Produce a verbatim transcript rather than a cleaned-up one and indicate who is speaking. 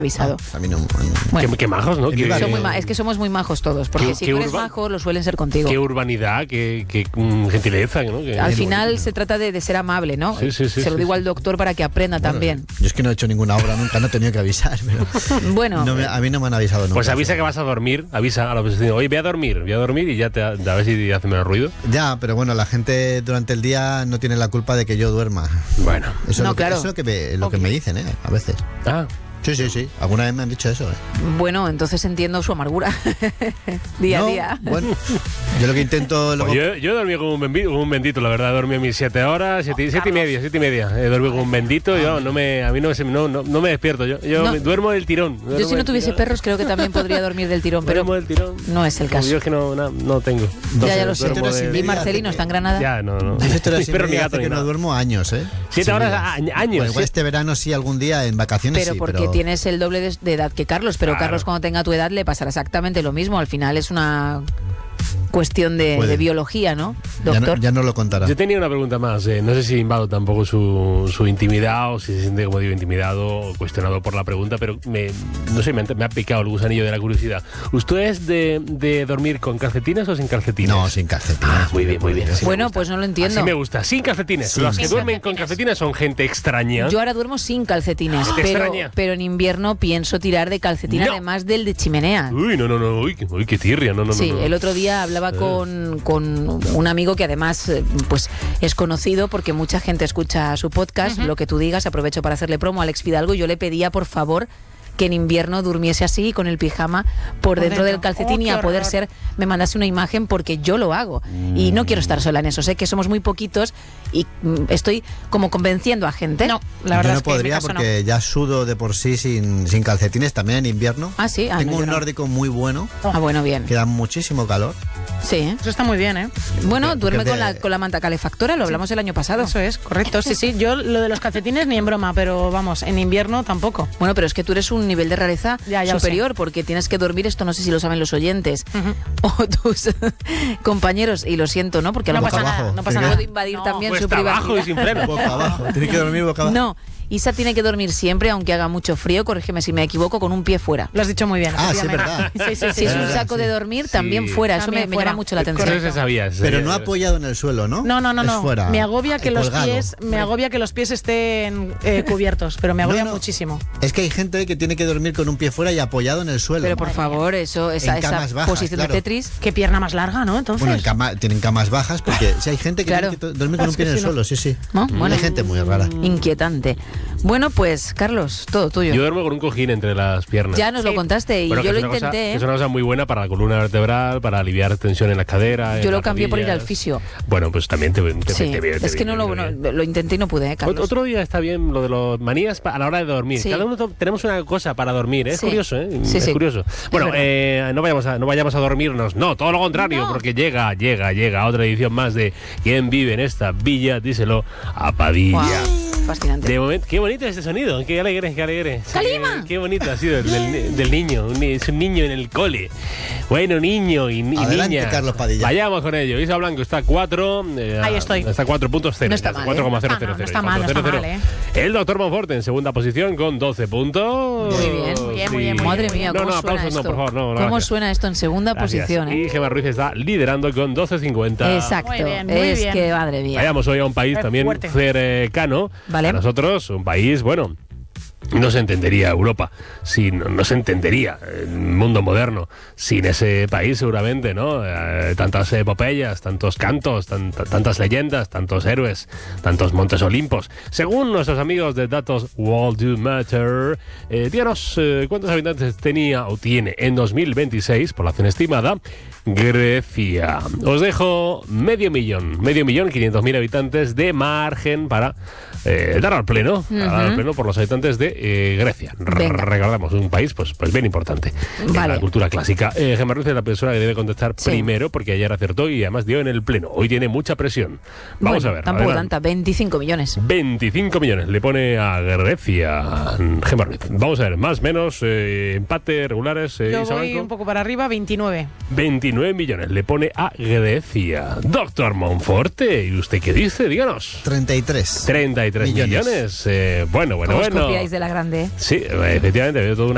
Speaker 1: avisado.
Speaker 2: Ah, a mí no.
Speaker 3: Bueno, qué, qué majos, ¿no? Qué,
Speaker 1: son muy ma- es que somos muy majos todos, porque
Speaker 3: qué,
Speaker 1: si
Speaker 3: qué
Speaker 1: tú eres
Speaker 3: urba,
Speaker 1: majo, lo suelen ser contigo.
Speaker 3: Qué urbanidad, qué, qué um, gentileza, ¿no? Qué,
Speaker 1: al final
Speaker 2: bonito.
Speaker 1: Se trata de, de ser amable, ¿no?
Speaker 3: Sí, sí, sí,
Speaker 1: se lo
Speaker 3: sí,
Speaker 1: digo
Speaker 3: sí.
Speaker 1: al doctor para que aprenda
Speaker 2: Bueno,
Speaker 1: también.
Speaker 2: Yo es que no he hecho ninguna obra nunca, no he tenido que avisar. Pero
Speaker 1: Bueno,
Speaker 2: no me, a mí no me han avisado nunca.
Speaker 3: Pues avisa que vas a dormir, avisa a la oficina, oye, voy a dormir, voy a dormir y ya te, a ver si hace menos ruido.
Speaker 2: Ya, pero bueno, la gente durante el día no tiene la culpa de que yo duerma.
Speaker 3: Bueno.
Speaker 2: Eso es
Speaker 1: No,
Speaker 2: lo que,
Speaker 1: claro.
Speaker 2: eso es lo que me, lo
Speaker 1: Okay.
Speaker 2: que me dicen, ¿eh? A veces.
Speaker 3: Ah,
Speaker 2: Sí, sí, sí. Alguna vez me han dicho eso, ¿eh?
Speaker 1: bueno, entonces entiendo su amargura. día
Speaker 2: No,
Speaker 1: a día.
Speaker 2: Bueno, yo lo que intento... Luego,
Speaker 3: pues yo, yo he dormido como un, bendito, como un bendito, la verdad. He dormido mis siete horas, siete, siete y media, siete y media. He dormido como un bendito. Yo no me, a mí no, se- no, no, no me despierto. Yo, yo
Speaker 1: No.
Speaker 3: me- duermo del tirón. duermo
Speaker 1: Yo si no
Speaker 3: del
Speaker 1: tuviese
Speaker 3: tirón.
Speaker 1: perros creo que también podría dormir del tirón, pero
Speaker 3: Duermo del tirón.
Speaker 1: no es el
Speaker 3: Como
Speaker 1: caso.
Speaker 3: Yo es que no, no, no tengo.
Speaker 1: Ya, ya lo
Speaker 3: Entonces,
Speaker 1: sé.
Speaker 3: duermo
Speaker 2: horas y
Speaker 3: de-
Speaker 1: Y
Speaker 2: media.
Speaker 1: Marcelino está en Granada.
Speaker 3: Ya, no, no.
Speaker 2: Diez horas y
Speaker 3: Pero ni
Speaker 2: media
Speaker 3: gato
Speaker 2: hace
Speaker 3: ni
Speaker 2: que no
Speaker 3: nada.
Speaker 2: duermo años, ¿eh?
Speaker 3: Siete
Speaker 2: Sin
Speaker 3: horas
Speaker 2: duda.
Speaker 3: a- años.
Speaker 2: Bueno, igual
Speaker 3: sí.
Speaker 2: este verano sí, algún día en vacaciones
Speaker 1: Pero
Speaker 2: sí,
Speaker 1: porque
Speaker 2: pero...
Speaker 1: tienes el doble de, de edad que Carlos, pero
Speaker 3: Claro.
Speaker 1: Carlos cuando tenga tu edad le pasará exactamente lo mismo. Al final es una cuestión de,
Speaker 2: Puede.
Speaker 1: de biología, ¿no,
Speaker 2: Ya
Speaker 1: doctor?
Speaker 2: no, ya no lo contará.
Speaker 3: Yo tenía una pregunta más. eh, No sé si invado tampoco su, su intimidad o si se siente, como digo, intimidado o cuestionado por la pregunta, pero me, no sé, me, ha- me ha picado el gusanillo de la curiosidad. ¿Usted es de, de dormir con calcetines o sin calcetines?
Speaker 2: No, sin calcetines.
Speaker 3: Ah, muy bien, muy bien. así me
Speaker 1: Bueno,
Speaker 3: gusta.
Speaker 1: pues no lo entiendo.
Speaker 3: Así me gusta. Sin calcetines.
Speaker 2: Sin
Speaker 3: Los que
Speaker 4: Sin
Speaker 3: duermen
Speaker 4: calcetines.
Speaker 3: con calcetines son gente extraña.
Speaker 1: Yo ahora duermo sin calcetines,
Speaker 3: ¿Te
Speaker 1: pero,
Speaker 3: extraña?
Speaker 1: pero en invierno pienso tirar de calcetín,
Speaker 3: No.
Speaker 1: además del de chimenea.
Speaker 3: Uy, no, no, no. Uy, qué- uy, qué tirria. No, no,
Speaker 1: Sí,
Speaker 3: no, no.
Speaker 1: el otro día hablaba con, con un amigo que además eh, pues es conocido porque mucha gente escucha su podcast, lo que tú digas, aprovecho para hacerle promo a Alex Fidalgo, y yo le pedía por favor que en invierno durmiese así con el pijama por,
Speaker 4: Por
Speaker 1: dentro,
Speaker 4: dentro.
Speaker 1: del calcetín
Speaker 4: Oh,
Speaker 1: y
Speaker 4: qué
Speaker 1: a poder
Speaker 4: horror.
Speaker 1: ser, me mandase una imagen porque yo lo hago y no quiero estar sola en eso, sé que somos muy poquitos y mm, estoy como convenciendo a gente.
Speaker 4: No, la verdad
Speaker 2: yo no
Speaker 4: es que en mi
Speaker 2: podría
Speaker 4: caso
Speaker 2: porque ya sudo de por sí sin, sin calcetines también en invierno.
Speaker 1: Ah, sí, ah,
Speaker 2: Tengo
Speaker 1: no, yo
Speaker 2: un
Speaker 1: no.
Speaker 2: nórdico muy bueno
Speaker 1: Ah, bueno, bien.
Speaker 2: que da muchísimo calor.
Speaker 1: Sí.
Speaker 4: no. Eso está muy bien, ¿eh?
Speaker 1: Bueno,
Speaker 2: Porque
Speaker 1: duerme
Speaker 2: de-
Speaker 1: con la, con la manta calefactora, lo hablamos el año pasado.
Speaker 4: Eso es, correcto. Sí, sí. Yo lo de los calcetines ni en broma, pero vamos, en invierno tampoco.
Speaker 1: Bueno, pero es que tú eres un nivel de rareza
Speaker 4: Ya, ya lo
Speaker 1: superior, porque tienes que dormir, esto no sé si lo saben los oyentes
Speaker 4: Ujú.
Speaker 1: o tus compañeros, y lo siento, ¿no? Porque a lo
Speaker 4: No
Speaker 1: mejor
Speaker 4: pasa
Speaker 2: abajo.
Speaker 4: nada, no pasa
Speaker 2: Tiene
Speaker 4: nada.
Speaker 1: puedo invadir
Speaker 4: No.
Speaker 1: también su
Speaker 3: Cuesta abajo y
Speaker 1: privacidad.
Speaker 3: sin freno.
Speaker 2: Boca abajo. Tiene que dormir boca abajo.
Speaker 1: No, Isa tiene que dormir siempre, aunque haga mucho frío, corrígeme si me equivoco, con un pie fuera.
Speaker 4: Lo has dicho muy bien.
Speaker 2: Ah, sí,
Speaker 4: efectivamente.
Speaker 2: verdad.
Speaker 4: Sí, sí, sí.
Speaker 1: Si es un
Speaker 2: verdad,
Speaker 1: saco
Speaker 2: sí.
Speaker 1: de dormir,
Speaker 3: Sí.
Speaker 1: también fuera, eso
Speaker 4: También
Speaker 1: me, me
Speaker 4: fuera.
Speaker 1: llama mucho la
Speaker 3: Eso
Speaker 1: atención.
Speaker 3: se sabía. se
Speaker 2: Pero
Speaker 3: sabía.
Speaker 2: no apoyado en el suelo, ¿no?
Speaker 4: No, no, no,
Speaker 2: Es
Speaker 4: no.
Speaker 2: fuera.
Speaker 4: Me agobia que los
Speaker 2: colgado.
Speaker 4: pies, me agobia que los pies estén eh, cubiertos, pero me agobia
Speaker 2: No, no.
Speaker 4: muchísimo.
Speaker 2: Es que hay gente que tiene que dormir con un pie fuera y apoyado en el suelo.
Speaker 1: Pero por favor, eso, esa,
Speaker 2: En
Speaker 1: esa
Speaker 2: camas bajas,
Speaker 1: posición
Speaker 2: claro.
Speaker 1: de Tetris.
Speaker 4: Qué pierna más larga, ¿no? Entonces.
Speaker 2: Bueno, en cama- tienen camas bajas porque si hay gente que
Speaker 1: Claro.
Speaker 2: tiene que to- dormir con un pie en el
Speaker 4: Es que si
Speaker 2: suelo, sí, sí.
Speaker 1: ¿No? Bueno.
Speaker 2: Hay gente muy rara.
Speaker 1: Inquietante. Bueno, pues, Carlos, todo tuyo.
Speaker 3: Yo duermo con un cojín entre las piernas.
Speaker 1: Ya nos lo
Speaker 4: Sí.
Speaker 1: contaste y
Speaker 3: Bueno, que
Speaker 1: yo
Speaker 3: es
Speaker 1: lo
Speaker 3: una cosa-
Speaker 1: intenté,
Speaker 3: que
Speaker 1: ¿eh?
Speaker 3: es una cosa muy buena para la columna vertebral, para aliviar tensión en la cadera. en
Speaker 1: Yo lo
Speaker 3: las
Speaker 1: cambié por ir al
Speaker 3: rodillas.
Speaker 1: fisio.
Speaker 3: Bueno, pues también te, te,
Speaker 1: Sí,
Speaker 3: te viene- te
Speaker 1: es que
Speaker 3: viene-
Speaker 1: no lo,
Speaker 3: te viene.
Speaker 1: no, lo intenté y no pude, ¿eh, Carlos?
Speaker 3: Ot- Otro día está bien lo de los manías pa- a la hora de dormir.
Speaker 1: Sí.
Speaker 3: Cada uno to- tenemos una cosa para dormir, ¿eh? Es
Speaker 1: Sí.
Speaker 3: curioso, ¿eh?
Speaker 1: Sí,
Speaker 3: es
Speaker 1: sí.
Speaker 3: curioso. Bueno,
Speaker 1: verdad.
Speaker 3: eh, no, vayamos a, no vayamos a dormirnos, no, todo lo contrario,
Speaker 4: No.
Speaker 3: porque llega, llega, llega otra edición más de ¿Quién vive en esta villa? Díselo a Padilla.
Speaker 1: Guau, fascinante.
Speaker 3: De momento, qué bonito este sonido, qué alegre, qué alegre. Sí,
Speaker 1: ¡Calima!
Speaker 3: Qué bonito ha sido el del, del niño, un ni- es un niño en el cole. Bueno, niño y, y
Speaker 2: Adelante,
Speaker 3: niña.
Speaker 2: Carlos Padilla.
Speaker 3: Vayamos con ello. Isa Blanco está a cuatro. eh,
Speaker 4: Ahí estoy.
Speaker 3: Está a cuatro puntos cero.
Speaker 1: No está mal, ¿eh?
Speaker 3: cuatro coma cero cero
Speaker 4: Ah, no, no
Speaker 3: cero,
Speaker 4: está mal, no está
Speaker 3: cuatro coma cero cero.
Speaker 4: mal,
Speaker 3: El doctor Monforte en segunda posición con doce puntos.
Speaker 1: Muy bien,
Speaker 4: muy bien, muy bien, muy
Speaker 1: Madre
Speaker 4: bien.
Speaker 1: mía,
Speaker 3: No,
Speaker 1: ¿cómo
Speaker 3: no,
Speaker 1: suena
Speaker 3: aplausos
Speaker 1: esto?
Speaker 3: no, por favor, no, no,
Speaker 1: ¿Cómo
Speaker 3: gracias.
Speaker 1: suena esto en segunda
Speaker 3: Gracias.
Speaker 1: posición, eh?
Speaker 3: Y Gemma Ruiz está liderando con doce cincuenta.
Speaker 1: Exacto.
Speaker 4: Muy bien, muy
Speaker 1: es
Speaker 4: bien.
Speaker 1: que, madre mía.
Speaker 3: Vayamos hoy a un país
Speaker 4: Es
Speaker 3: también
Speaker 4: fuerte.
Speaker 3: cercano
Speaker 1: Vale.
Speaker 3: a nosotros, un país, bueno, no se entendería Europa, sin, no se entendería el mundo moderno sin ese país seguramente, ¿no? Eh, tantas epopeyas, tantos cantos, tan- tan- tantas leyendas, tantos héroes, tantos montes olimpos. Según nuestros amigos de datos World Do Matter, eh, díganos eh, cuántos habitantes tenía o tiene en dos mil veintiséis, población estimada, Grecia. Os dejo medio millón, medio millón, quinientos mil habitantes de margen para eh, dar al pleno, para dar al pleno por los habitantes de eh, Grecia.
Speaker 1: Venga.
Speaker 3: Recordamos, un país pues, pues bien importante
Speaker 1: Vale.
Speaker 3: en la cultura clásica. Eh, Gemma Ruiz es la persona que debe contestar
Speaker 1: Sí.
Speaker 3: primero, porque ayer acertó y además dio en el pleno. Hoy tiene mucha presión. Vamos
Speaker 1: Bueno,
Speaker 3: a ver.
Speaker 1: Tampoco
Speaker 3: adelante.
Speaker 1: tanta, veinticinco millones.
Speaker 3: veinticinco millones le pone a Grecia Gemma Ruiz. Vamos a ver, más, menos, eh, empate, regulares. Eh,
Speaker 4: Yo
Speaker 3: Isa
Speaker 4: voy
Speaker 3: Blanco.
Speaker 4: un poco para arriba, veintinueve.
Speaker 3: veintinueve millones le pone a Grecia. Doctor Monforte, ¿y usted qué dice? Díganos.
Speaker 2: treinta y tres.
Speaker 3: treinta y tres
Speaker 2: Millones.
Speaker 3: millones. Eh, bueno, bueno,
Speaker 1: ¿Cómo os
Speaker 3: bueno.
Speaker 1: copiáis de la grande?
Speaker 3: Sí, efectivamente, veo toda una